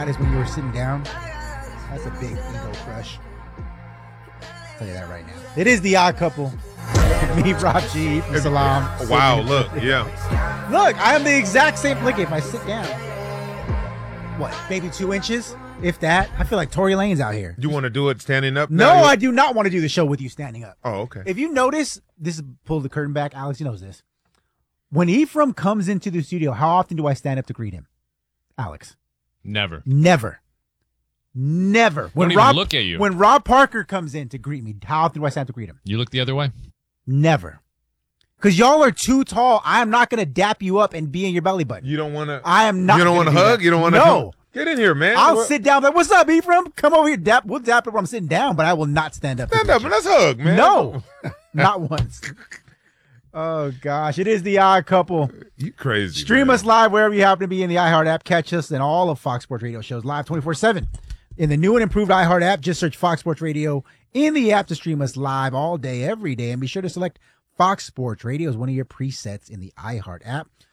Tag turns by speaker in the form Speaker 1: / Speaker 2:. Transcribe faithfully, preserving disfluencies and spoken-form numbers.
Speaker 1: is when you were sitting down. That's a big ego crush. I'll tell you that right now. It is the Odd Couple. Me, Rob G, from Salam.
Speaker 2: Wow, look, yeah.
Speaker 1: Look, I am the exact same. Look, if I sit down, what, maybe two inches? If that. I feel like Tory Lane's out here.
Speaker 2: You want to do it standing up?
Speaker 1: No,
Speaker 2: now?
Speaker 1: I do not want to do the show with you standing up.
Speaker 2: Oh, okay.
Speaker 1: If you notice, this is pull the curtain back. Alex, he knows this. When Ephraim comes into the studio, how often do I stand up to greet him? Alex.
Speaker 3: Never.
Speaker 1: Never. Never. When
Speaker 3: Don't
Speaker 1: Rob
Speaker 3: even look at you.
Speaker 1: When Rob Parker comes in to greet me, how often do I stand up to greet him?
Speaker 3: You look the other way?
Speaker 1: Never. Because y'all are too tall. I am not going to dap you up and be in your belly button.
Speaker 2: You don't want to.
Speaker 1: I am not.
Speaker 2: You don't want to
Speaker 1: do
Speaker 2: hug?
Speaker 1: that.
Speaker 2: You don't want to?
Speaker 1: No.
Speaker 2: Get in here, man.
Speaker 1: I'll
Speaker 2: what?
Speaker 1: sit down. Like, what's up, Ephraim? Come over here. Dap. We'll dap up when I'm sitting down, but I will not stand up.
Speaker 2: Stand up and let's hug, man.
Speaker 1: No. Not once. Oh, gosh. It is the Odd Couple.
Speaker 2: You crazy.
Speaker 1: Stream
Speaker 2: man.
Speaker 1: us live wherever you happen to be in the iHeart app. Catch us and all of Fox Sports Radio shows live twenty-four seven. In the new and improved iHeart app, just search Fox Sports Radio in the app to stream us live all day, every day. And be sure to select Fox Sports Radio as one of your presets in the iHeart app.